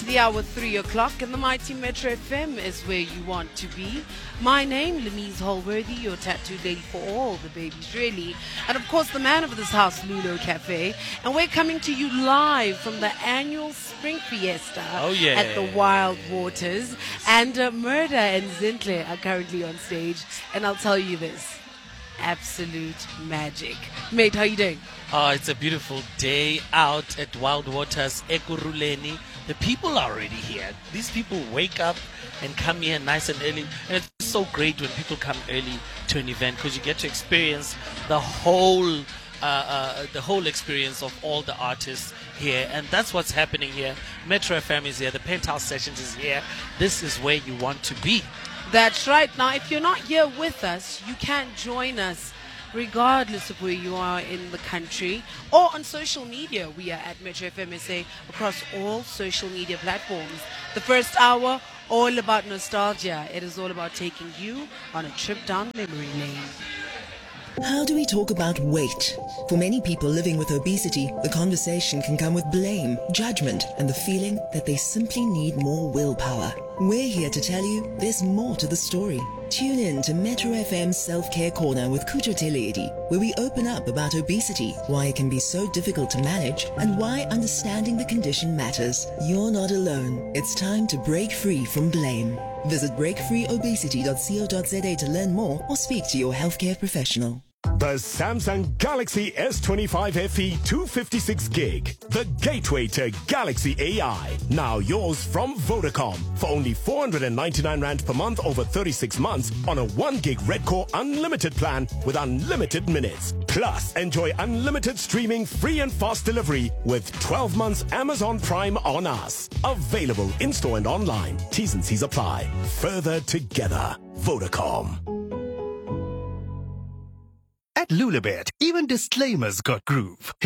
the hour 3 o'clock, and the mighty Metro FM is where you want to be. My name, Lemise Holworthy, your tattoo lady for all the babies, really. And of course, the man of this house, Lulo Cafe. And we're coming to you live from the annual Spring Fiesta at the Wild Waters. And Murder and Zintle are currently on stage. And I'll tell you this, absolute magic. Mate, how you doing? It's a beautiful day out at Wild Waters, Ekurhuleni. The people are already here. These people wake up and come here nice and early. And it's so great when people come early to an event because you get to experience the whole experience of all the artists here. And that's what's happening here. Metro FM is here. The Penthouse Sessions is here. This is where you want to be. That's right. Now, if you're not here with us, you can join us regardless of where you are in the country or on social media. We are at Metro FM SA across all social media platforms. The first hour, all about nostalgia. It is all about taking you on a trip down memory lane. How do we talk about weight? For many people living with obesity, the conversation can come with blame, judgment, and the feeling that they simply need more willpower. We're here to tell you there's more to the story. Tune in to Metro FM's Self-Care Corner with Kucho Teledi, where we open up about obesity, why it can be so difficult to manage, and why understanding the condition matters. You're not alone. It's time to break free from blame. Visit breakfreeobesity.co.za to learn more or speak to your healthcare professional. The Samsung Galaxy S25 FE 256 gig, the gateway to Galaxy AI. Now yours from Vodacom for only 499 Rand per month over 36 months on a 1 gig Red Core unlimited plan with unlimited minutes. Plus, enjoy unlimited streaming, free and fast delivery with 12 months Amazon Prime on us. Available in-store and online. T's and C's apply. Further together. Vodacom. At Lulabet, even disclaimers got groove.